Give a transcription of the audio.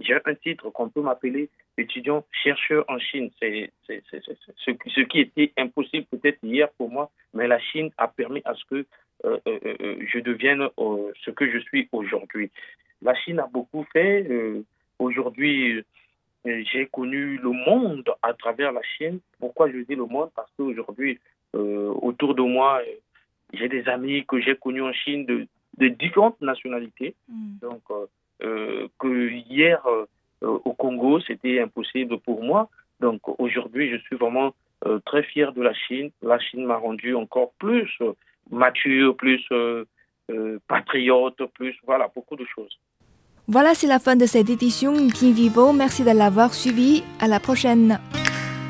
j'ai un titre qu'on peut m'appeler étudiant chercheur en Chine. Ce qui était impossible peut-être hier pour moi, mais la Chine a permis à ce que je devienne ce que je suis aujourd'hui. La Chine a beaucoup fait. Aujourd'hui, j'ai connu le monde à travers la Chine. Pourquoi je dis le monde? Parce qu'aujourd'hui, autour de moi, j'ai des amis que j'ai connus en Chine de différentes nationalités. Donc, que hier, au Congo, c'était impossible pour moi. Donc, aujourd'hui, je suis vraiment très fier de la Chine. La Chine m'a rendu encore plus mature, plus patriote, plus, voilà, beaucoup de choses. Voilà, c'est la fin de cette édition Team Vivo. Merci de l'avoir suivi. À la prochaine.